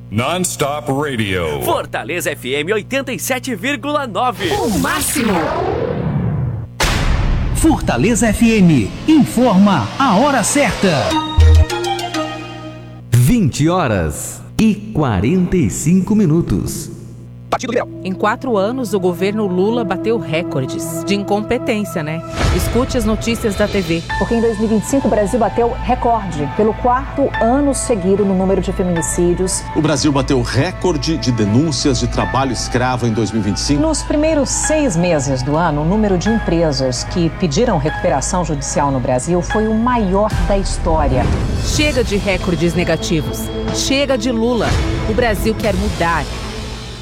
Non-Stop Radio. Fortaleza FM 87,9. O máximo. Fortaleza FM informa a hora certa. 20h45. Em 4 anos, o governo Lula bateu recordes de incompetência, né? Escute as notícias da TV. Porque em 2025 o Brasil bateu recorde pelo 4º ano seguido no número de feminicídios. O Brasil bateu recorde de denúncias de trabalho escravo em 2025. Nos primeiros 6 meses do ano, o número de empresas que pediram recuperação judicial no Brasil foi o maior da história. Chega de recordes negativos. Chega de Lula. O Brasil quer mudar.